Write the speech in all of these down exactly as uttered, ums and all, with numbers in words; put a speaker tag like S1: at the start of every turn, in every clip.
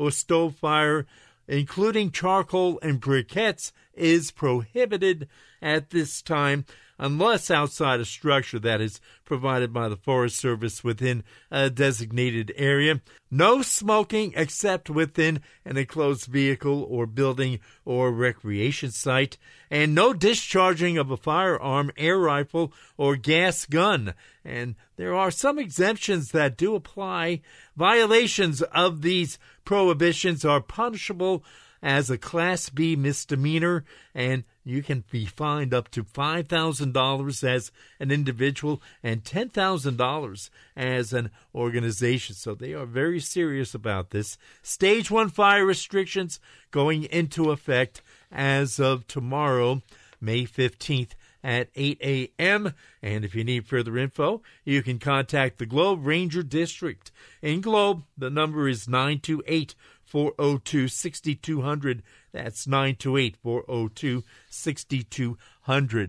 S1: or stove fire, including charcoal and briquettes, is prohibited at this time unless outside a structure that is provided by the Forest Service within a designated area. No smoking except within an enclosed vehicle or building or recreation site, and no discharging of a firearm, air rifle, or gas gun. And there are some exemptions that do apply. Violations of these prohibitions are punishable as a Class B misdemeanor, and you can be fined up to five thousand dollars as an individual and ten thousand dollars as an organization. So they are very serious about this. Stage one fire restrictions going into effect as of tomorrow, May fifteenth at eight a.m. And if you need further info, you can contact the Globe Ranger District. In Globe, the number is nine two eight, four oh two, six two zero zero. That's nine two eight, four oh two, six two zero zero.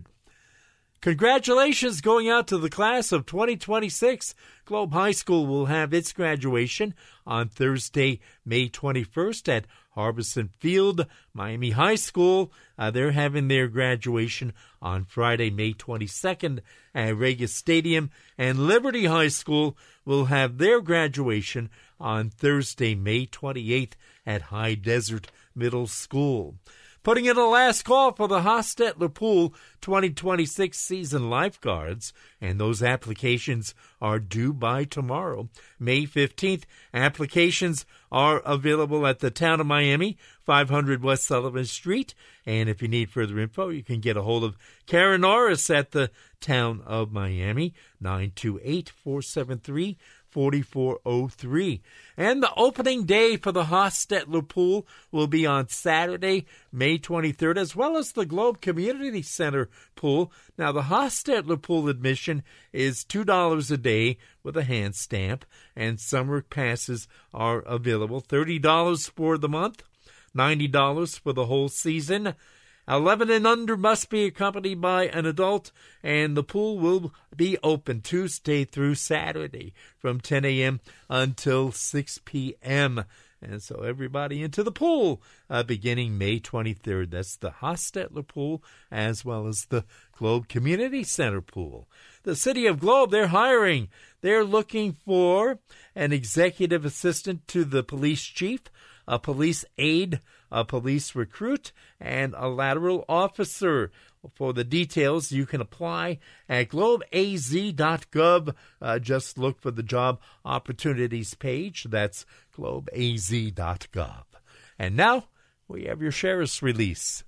S1: Congratulations going out to the class of twenty twenty-six. Globe High School will have its graduation on Thursday, May twenty-first at Harbison Field. Miami High School, uh, they're having their graduation on Friday, May twenty-second at Regis Stadium. And Liberty High School will have their graduation on Thursday, May twenty-eighth at High Desert Middle School. Putting in a last call for the Hostetler Pool twenty twenty-six season lifeguards, and those applications are due by tomorrow, May fifteenth. Applications are available at the Town of Miami, five hundred West Sullivan Street, and if you need further info, you can get a hold of Karen Norris at the Town of Miami, nine two eight, four seven three, four four zero three. And the opening day for the Hostetler Pool will be on Saturday, May twenty-third, as well as the Globe Community Center Pool. Now, the Hostetler Pool admission is two dollars a day with a hand stamp, and summer passes are available. thirty dollars for the month, ninety dollars for the whole season. eleven and under must be accompanied by an adult, and the pool will be open Tuesday through Saturday from ten a.m. until six p.m. And so everybody into the pool uh, beginning May twenty-third. That's the Hostetler Pool as well as the Globe Community Center Pool. The City of Globe, they're hiring. They're looking for an executive assistant to the police chief, a police aide, a police recruit, and a lateral officer. For the details, you can apply at globe a z dot gov. Uh, just look for the job opportunities page. That's globe a z dot gov. And now, we have your sheriff's release.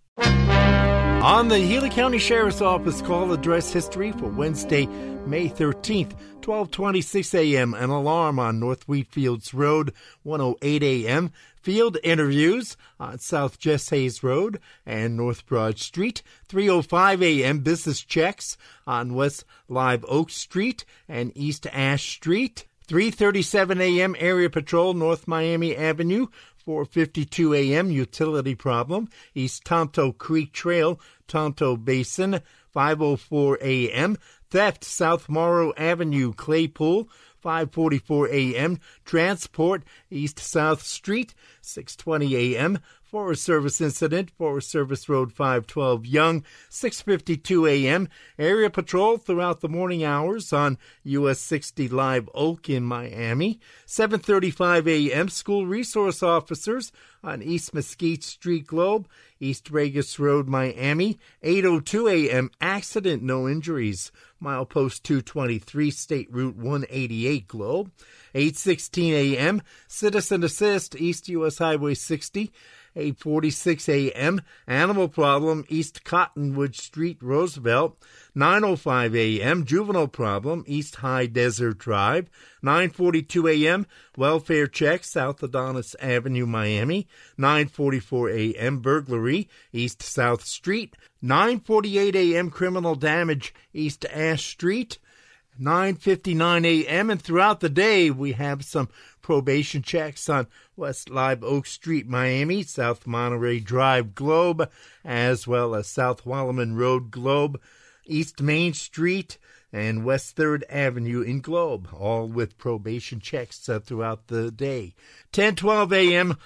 S1: On the Healy County Sheriff's Office call address history for Wednesday, May thirteenth, twelve twenty-six a.m. An alarm on North Wheatfields Road, one oh eight a.m. Field interviews on South Jess Hayes Road and North Broad Street, three oh five a.m. Business checks on West Live Oak Street and East Ash Street, three thirty-seven a.m. Area Patrol, North Miami Avenue, four fifty-two a.m. Utility problem, East Tonto Creek Trail, Tonto Basin, five oh four a.m. Theft, South Morrow Avenue, Claypool, five forty-four a.m. Transport, East South Street, six twenty a.m. Forest Service incident, Forest Service Road five twelve Young, six fifty-two a.m. Area patrol throughout the morning hours on U S sixty Live Oak in Miami, seven thirty-five a.m. School resource officers on East Mesquite Street Globe, East Regis Road, Miami, eight oh two a.m. Accident, no injuries, milepost two twenty-three, State Route one eighty-eight Globe, eight sixteen a.m. Citizen Assist, East U S Highway sixty, eight forty-six a.m. Animal problem, East Cottonwood Street, Roosevelt, nine oh five a.m. Juvenile problem, East High Desert Drive, nine forty-two a.m. Welfare check, South Adonis Avenue, Miami, nine forty-four a.m. Burglary, East South Street, nine forty-eight a.m. Criminal damage, East Ash Street, nine fifty-nine a.m. And throughout the day, we have some probation checks on West Live Oak Street, Miami, South Monterey Drive, Globe, as well as South Wallaman Road, Globe, East Main Street, and West third Avenue in Globe, all with probation checks uh, throughout the day. ten twelve a.m.